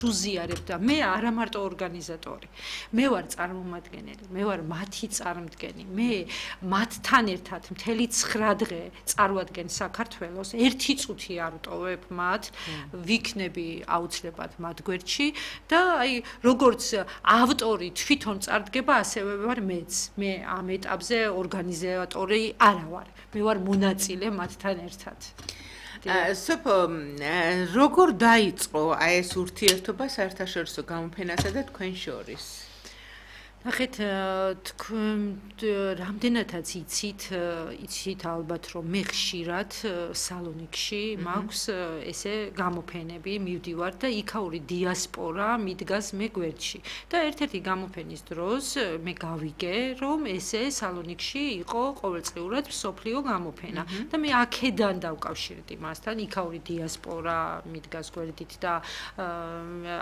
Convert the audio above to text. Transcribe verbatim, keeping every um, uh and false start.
უზიარებ და მე არა მარტო ორგანიზატორი. მე ვარ წარმომადგენელი, მე ვარ მათი წარმდგენი. მე მათთან ერთად მთელი ცხრა დღე წარვადგენ საქართველოს. ერთი წუთი არ ვტოვებ მათ, ვიქნები აუცილებლად მათ გვერდში და აი როგორც ავტორი თვითონ წარდგება, ასევე ვარ მეც. მე ამ ეტაპზე ორგანიზატორი არა ვარ. მე ვარ მონაწილე მათთან ერთად. სოფო, როგორ დაიწყო აი ეს ურთიერთობა საერთაშორისო გამოფენასა და თქვენ შორის? ნახეთ, თქვენ რამდენადაც იცით, იცით ალბათ, რომ მე ხშირად სალონიკში მაქვს ესე გამოფენები, მივდივარ და იქაური დიასპორა მიდგას მე გვერდში. და ერთ-ერთი გამოფენის დროს მე გავიგე, რომ ესე სალონიკში იყო ყოველწლიურად მსოფლიო გამოფენა და მე აქედან დავკავშირდი მასთან, იქაური დიასპორა მიდგას გვერდით და